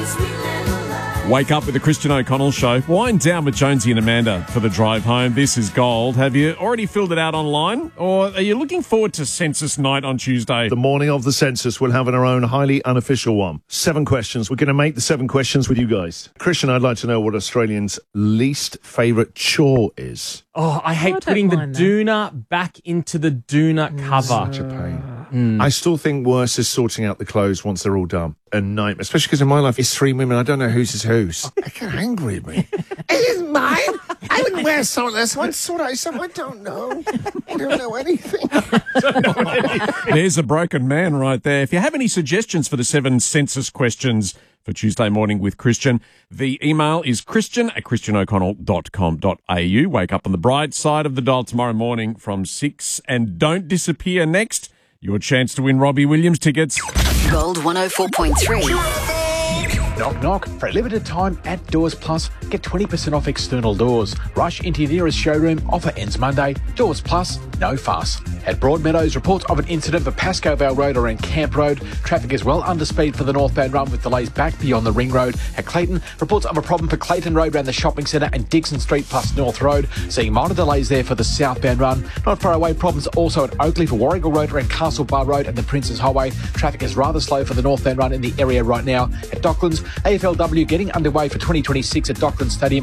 Wake up with the Christian O'Connell Show. Wind down with Jonesy and Amanda for the drive home. This is gold. Have you already filled it out online? Or are you looking forward to census night on Tuesday? The morning of the census, we'll have our own highly unofficial one. 7 questions. We're going to make the 7 questions with you guys. Christian, I'd like to know what Australians' least favourite chore is. Oh, I hate putting the doona back into the doona cover. Such a pain. I still think worse is sorting out the clothes once they're all done. A nightmare. Especially because in my life, it's 3 women. I don't know whose is whose. They get angry at me. It is mine. I wouldn't wear this one. Sort out something. I don't know. I don't know anything. There's a broken man right there. If you have any suggestions for the 7 census questions for Tuesday morning with Christian, the email is christian@christianoconnell.com.au. Wake up on the bright side of the dial tomorrow morning from 6 and don't disappear next. Your chance to win Robbie Williams tickets. Gold 104.3. Knock, knock. For a limited time at Doors Plus, get 20% off external doors. Rush into your nearest showroom. Offer ends Monday. Doors Plus, no fuss. At Broadmeadows, reports of an incident for Pascoe Vale Road around Camp Road. Traffic is well under speed for the northbound run with delays back beyond the Ring Road. At Clayton, reports of a problem for Clayton Road around the shopping centre and Dixon Street plus North Road. Seeing minor delays there for the southbound run. Not far away, problems also at Oakley for Warrigal Road around Castle Bar Road and the Princes Highway. Traffic is rather slow for the northbound run in the area right now. At Docklands, AFLW getting underway for 2026 at Docklands Stadium.